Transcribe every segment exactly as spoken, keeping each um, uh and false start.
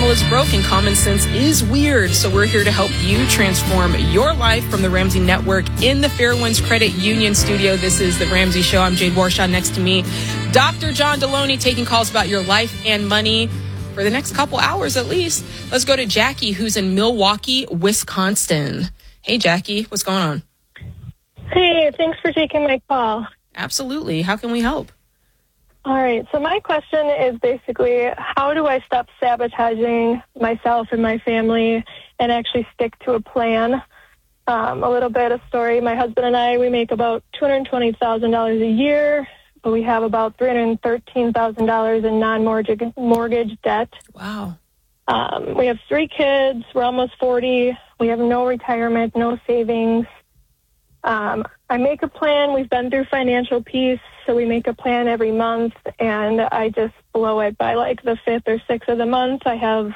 normal is broken, common sense is weird. So we're here to help you transform your life from the Ramsey Network in the Fairwinds Credit Union studio. This is The Ramsey Show. I'm Jade Warshaw. Next to me, Doctor John Deloney, taking calls about your life and money for the next couple hours at least. Let's go to Jackie, who's in Milwaukee, Wisconsin. Hey, Jackie, what's going on? Hey, thanks for taking my call. Absolutely. How can we help? All right. So my question is basically, how do I stop sabotaging myself and my family and actually stick to a plan? Um, a little bit of story. My husband and I, we make about two hundred twenty thousand dollars a year, but we have about three hundred thirteen thousand dollars in non-mortgage mortgage debt. Wow. Um, we have three kids. We're almost forty. We have no retirement, no savings. Um, I make a plan. We've been through financial peace, so we make a plan every month, and I just blow it by like the fifth or sixth of the month. I have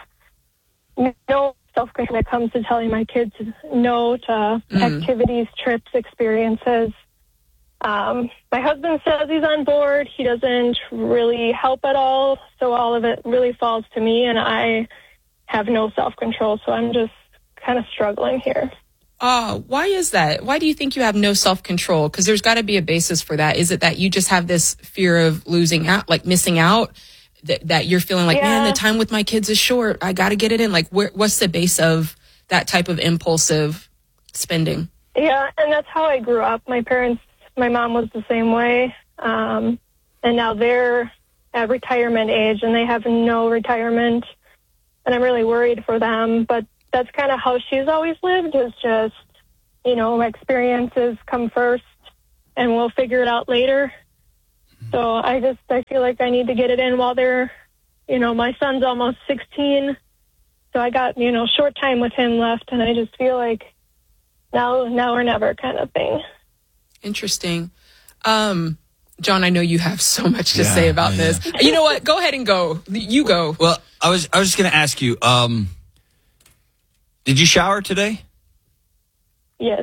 no self-control when it comes to telling my kids no to mm. activities, trips, experiences. Um, my husband says he's on board. He doesn't really help at all, so all of it really falls to me, and I have no self-control, so I'm just kind of struggling here. Uh, why is that? Why do you think you have no self-control? Because there's got to be a basis for that. Is it that you just have this fear of losing out, like missing out, that, that you're feeling like, yeah. man, the time with my kids is short. I got to get it in. Like, where, what's the base of that type of impulsive spending? Yeah, and that's how I grew up. My parents, my mom was the same way. Um, and now they're at retirement age, and they have no retirement. And I'm really worried for them, but that's kind of how she's always lived, is just, you know, my experiences come first and we'll figure it out later. So I just, I feel like I need to get it in while they're, you know, my son's almost sixteen. So I got, you know, short time with him left, and I just feel like now, now or never kind of thing. Interesting. Um, John, I know you have so much to yeah, say about yeah. this. You know what? Go ahead and go. You go. Well, I was, I was just going to ask you, um, did you shower today? Yes.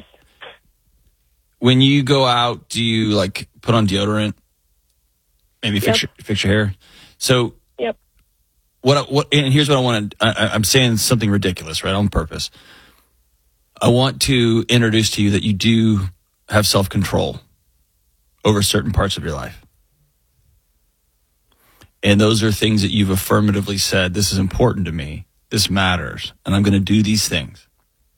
When you go out, do you like put on deodorant? Maybe fix, yep. your, fix your hair? So, yep. What? What? And here's what I want to. I'm saying something ridiculous, right? On purpose. I want to introduce to you that you do have self-control over certain parts of your life, and those are things that you've affirmatively said. This is important to me. This matters, and I'm going to do these things.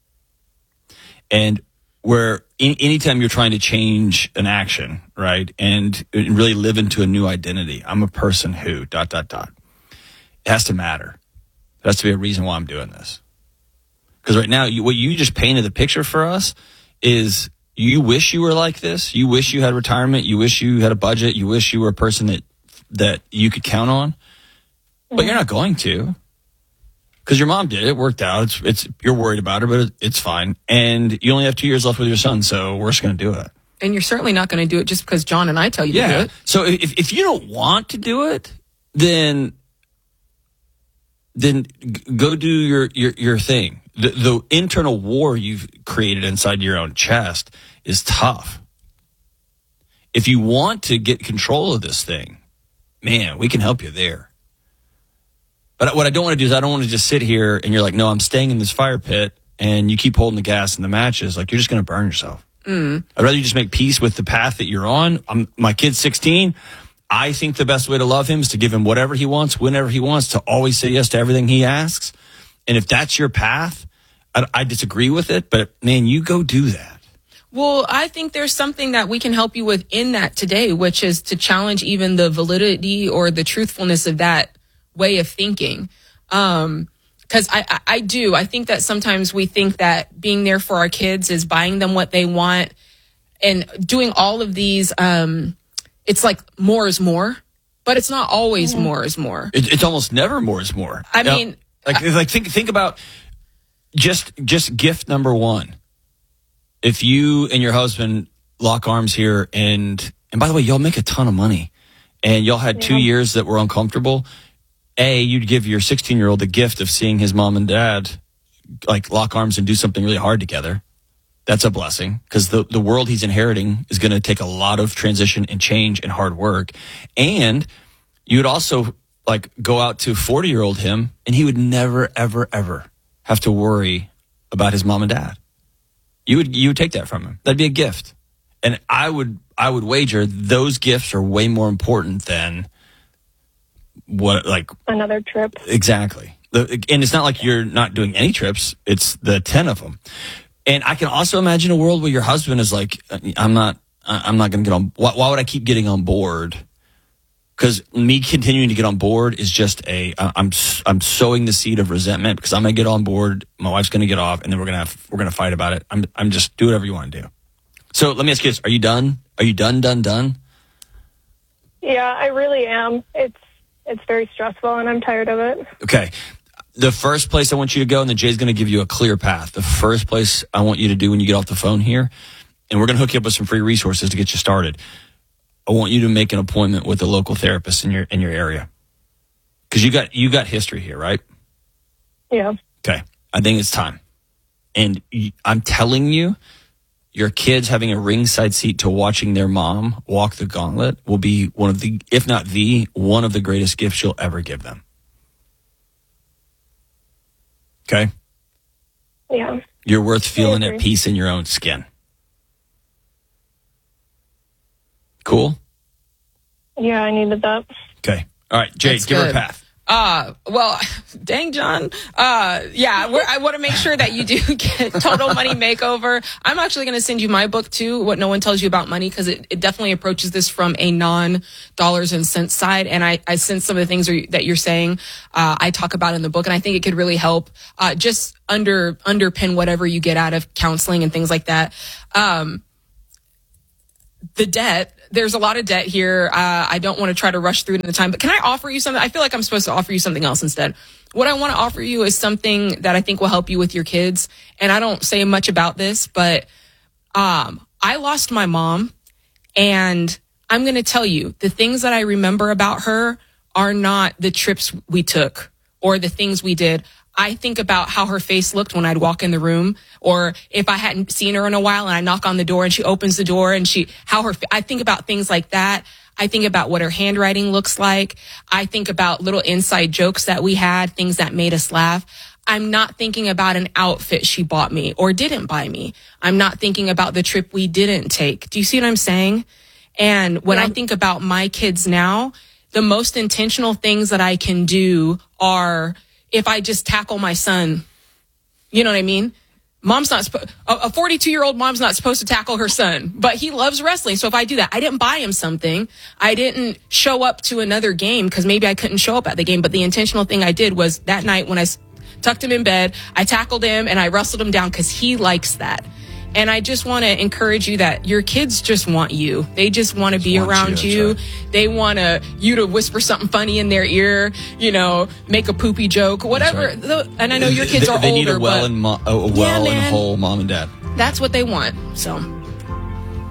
And where any, anytime you're trying to change an action, right, and, and really live into a new identity, I'm a person who, dot, dot, dot, it has to matter. There has to be a reason why I'm doing this. Because right now, you, what you just painted the picture for us is you wish you were like this. You wish you had retirement. You wish you had a budget. You wish you were a person that, that you could count on. But you're not going to. Because your mom did it, worked out. It's it's you're worried about her, but it's fine. And you only have two years left with your son, so we're just going to do it. And you're certainly not going to do it just because John and I tell you yeah. to do it. So if if you don't want to do it, then then go do your your your thing. The, the internal war you've created inside your own chest is tough. If you want to get control of this thing, man, we can help you there. But what I don't want to do is I don't want to just sit here and you're like, no, I'm staying in this fire pit, and you keep holding the gas and the matches. Like, you're just going to burn yourself. Mm. I'd rather you just make peace with the path that you're on. I'm, my kid's sixteen. I think the best way to love him is to give him whatever he wants, whenever he wants, to always say yes to everything he asks. And if that's your path, I, I disagree with it. But, man, you go do that. Well, I think there's something that we can help you with in that today, which is to challenge even the validity or the truthfulness of that way of thinking. Um, cause I, I, I do, I think that sometimes we think that being there for our kids is buying them what they want and doing all of these. Um, it's like more is more, but it's not always mm-hmm. more is more. It, it's almost never more is more. I now, mean, like, I, like think, think about just, just gift number one. If you and your husband lock arms here and, and by the way, y'all make a ton of money and y'all had yeah. two years that were uncomfortable. A, you'd give your sixteen-year-old the gift of seeing his mom and dad like lock arms and do something really hard together. That's a blessing, because the, the world he's inheriting is going to take a lot of transition and change and hard work. And you would also like go out to forty year old him and he would never, ever, ever have to worry about his mom and dad. You would, you would take that from him. That'd be a gift. And I would, I would wager those gifts are way more important than what, like another trip. Exactly. The, and it's not like you're not doing any trips. It's the ten of them. And I can also imagine a world where your husband is like, I'm not, I'm not going to get on. Why, why would I keep getting on board? Because me continuing to get on board is just a, I'm, I'm sowing the seed of resentment because I'm going to get on board. My wife's going to get off and then we're going to have, we're going to fight about it. I'm, I'm just do whatever you want to do. So let me ask you this. Are you done? Are you done, done, done? Yeah, I really am. It's, it's very stressful and I'm tired of it. Okay. The first place I want you to go, and then Jay's going to give you a clear path. The first place I want you to do when you get off the phone here, and we're going to hook you up with some free resources to get you started. I want you to make an appointment with a local therapist in your in your area, because you got you got history here, right? Yeah. Okay, I think it's time, and I'm telling you, your kids having a ringside seat to watching their mom walk the gauntlet will be one of the, if not the, one of the greatest gifts you'll ever give them. Okay? Yeah. You're worth feeling at peace in your own skin. Cool? Yeah, I needed that. Okay. All right, Jay, That's give good. her a path. Uh, well, dang, John. Uh, yeah, we're, I want to make sure that you do get Total Money Makeover. I'm actually going to send you my book too, What No One Tells You About Money, because it, it definitely approaches this from a non-dollars and cents side. And I, I sense some of the things are, that you're saying, uh, I talk about in the book, and I think it could really help, uh, just under, underpin whatever you get out of counseling and things like that. Um, the debt, there's a lot of debt here. Uh, I don't want to try to rush through it in the time, but can I offer you something? I feel like I'm supposed to offer you something else instead. What I want to offer you is something that I think will help you with your kids. And I don't say much about this, but um, I lost my mom, and I'm going to tell you the things that I remember about her are not the trips we took or the things we did. I think about how her face looked when I'd walk in the room, or if I hadn't seen her in a while and I knock on the door and she opens the door and she, how her, I think about things like that. I think about what her handwriting looks like. I think about little inside jokes that we had, things that made us laugh. I'm not thinking about an outfit she bought me or didn't buy me. I'm not thinking about the trip we didn't take. Do you see what I'm saying? And when yeah. I think about my kids now, the most intentional things that I can do are, if I just tackle my son, you know what I mean? Mom's not supposed, a forty-two year old mom's not supposed to tackle her son, but he loves wrestling. So if I do that, I didn't buy him something. I didn't show up to another game because maybe I couldn't show up at the game. But the intentional thing I did was that night when I tucked him in bed, I tackled him and I wrestled him down because he likes that. And I just want to encourage you that your kids just want you. They just want to be around you. you. Right. They want to you to whisper something funny in their ear, you know, make a poopy joke, whatever. Right. And I know your kids they, are they older, need a well, but and, mo- a well yeah, and whole mom and dad. That's what they want. So.